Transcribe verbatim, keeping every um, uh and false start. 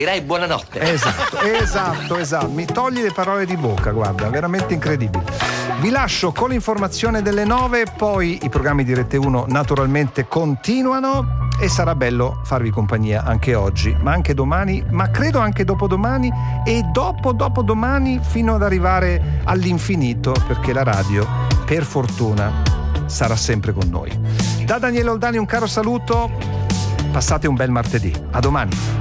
Direi buonanotte. Esatto, esatto, esatto. Mi togli le parole di bocca, guarda, veramente incredibile. Vi lascio con l'informazione delle nove, poi i programmi di Rete uno naturalmente continuano e sarà bello farvi compagnia anche oggi, ma anche domani, ma credo anche dopodomani e dopo dopodomani fino ad arrivare all'infinito, perché la radio, per fortuna, sarà sempre con noi. Da Daniele Oldani un caro saluto, passate un bel martedì. A domani.